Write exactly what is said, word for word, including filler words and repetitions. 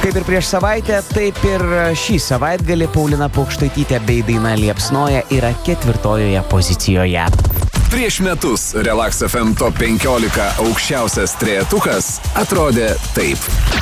Kaip ir prieš savaitę, taip ir šį savaitgalį Paulina Paukštaitytė bei daina Liepsnoja yra ketvirtojoje pozicijoje. Prieš metus Relax F M Top penkiolika aukščiausias trejetukas atrodė taip.